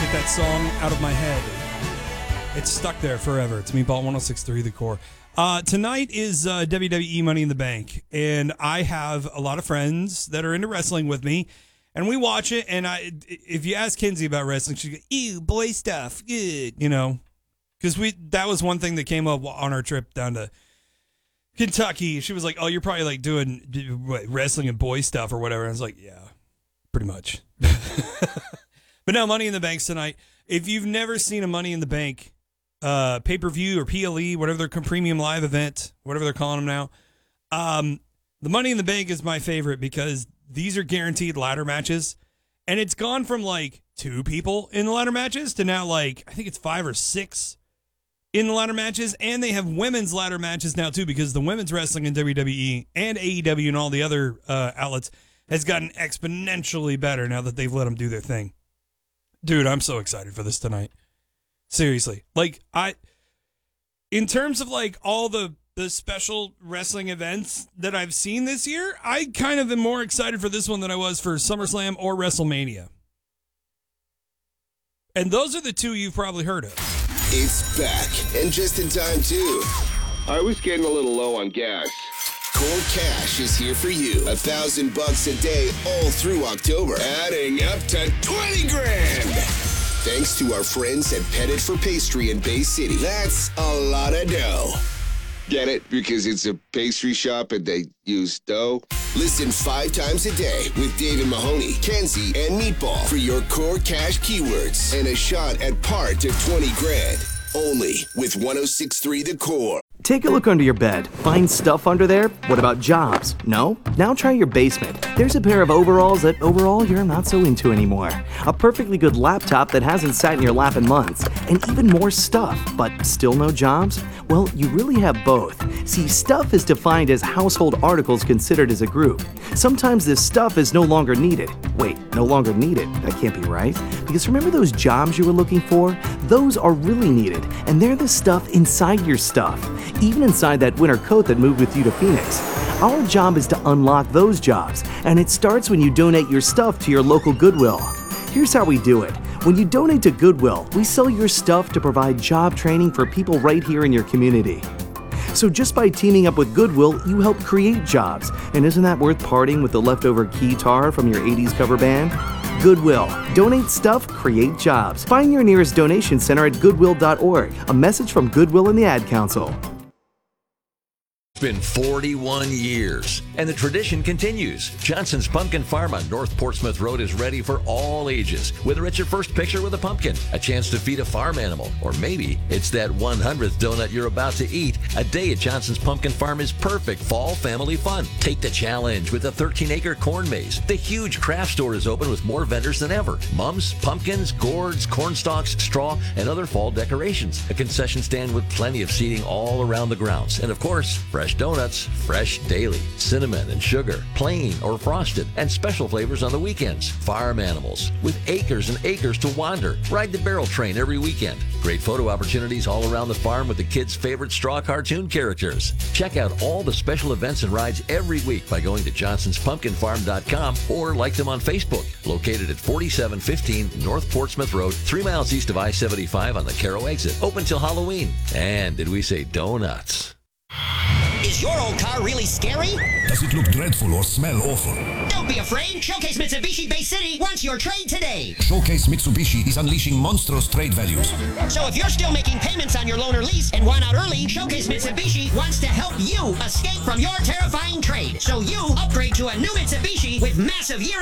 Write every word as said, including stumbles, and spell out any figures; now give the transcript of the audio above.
get that song out of my head. It's stuck there forever. It's Meatball one oh six point three The Core. Uh, tonight is uh, W W E Money in the Bank, and I have a lot of friends that are into wrestling with me, and we watch it, and I, if you ask Kinsey about wrestling, she goes, ew, boy stuff, good, you know, because we that was one thing that came up on our trip down to Kentucky. She was like, oh, you're probably like doing what, wrestling and boy stuff or whatever. And I was like, yeah, pretty much. But no, Money in the Bank's tonight. If you've never seen a Money in the Bank uh, pay-per-view or P L E, whatever their premium live event, whatever they're calling them now, um, the Money in the Bank is my favorite because these are guaranteed ladder matches. And it's gone from like two people in the ladder matches to now like, I think it's five or six in the ladder matches. And they have women's ladder matches now too, because the women's wrestling in W W E and A E W and all the other uh, outlets has gotten exponentially better now that they've let them do their thing. Dude, I'm so excited for this tonight. Seriously. Like, I, in terms of like all the, the special wrestling events that I've seen this year, I kind of am more excited for this one than I was for SummerSlam or WrestleMania. And those are the two you've probably heard of. It's back, and just in time, too. I was getting a little low on gas. Core Cash is here for you. A thousand bucks a day all through October. Adding up to twenty grand. Thanks to our friends at Pettit for Pastry in Bay City. That's a lot of dough. Get it? Because it's a pastry shop and they use dough. Listen five times a day with David Mahoney, Kenzie, and Meatball for your Core Cash keywords and a shot at par to twenty grand. Only with one oh six point three The Core. Take a look under your bed. Find stuff under there? What about jobs? No? Now try your basement. There's a pair of overalls that overall you're not so into anymore. A perfectly good laptop that hasn't sat in your lap in months. And even more stuff, but still no jobs? Well, you really have both. See, stuff is defined as household articles considered as a group. Sometimes this stuff is no longer needed. Wait, no longer needed? That can't be right. Because remember those jobs you were looking for? Those are really needed, and they're the stuff inside your stuff. Even inside that winter coat that moved with you to Phoenix. Our job is to unlock those jobs, and it starts when you donate your stuff to your local Goodwill. Here's how we do it. When you donate to Goodwill, we sell your stuff to provide job training for people right here in your community. So just by teaming up with Goodwill, you help create jobs. And isn't that worth parting with the leftover guitar from your eighties cover band? Goodwill. Donate stuff, create jobs. Find your nearest donation center at goodwill dot org. A message from Goodwill and the Ad Council. It's been forty-one years, and the tradition continues. Johnson's Pumpkin Farm on North Portsmouth Road is ready for all ages. Whether it's your first picture with a pumpkin, a chance to feed a farm animal, or maybe it's that one hundredth donut you're about to eat, a day at Johnson's Pumpkin Farm is perfect fall family fun. Take the challenge with a thirteen acre corn maze. The huge craft store is open with more vendors than ever. Mums, pumpkins, gourds, corn stalks, straw, and other fall decorations. A concession stand with plenty of seating all around the grounds. And of course, fresh donuts, fresh daily, cinnamon and sugar, plain or frosted, and special flavors on the weekends. Farm animals with acres and acres to wander. Ride the barrel train every weekend. Great photo opportunities all around the farm with the kids' favorite straw cartoon characters. Check out all the special events and rides every week by going to johnsons pumpkin farm dot com or like them on Facebook. Located at forty-seven fifteen North Portsmouth Road, three miles east of I seventy-five on the Caro exit. Open till Halloween. And did we say donuts? Is your old car really scary? Does it look dreadful or smell awful? Don't be afraid. Showcase Mitsubishi Bay City wants your trade today. Showcase Mitsubishi is unleashing monstrous trade values. So if you're still making payments on your loan or lease and want out early, Showcase Mitsubishi wants to help you escape from your terrifying trade. So you upgrade to a new Mitsubishi with massive year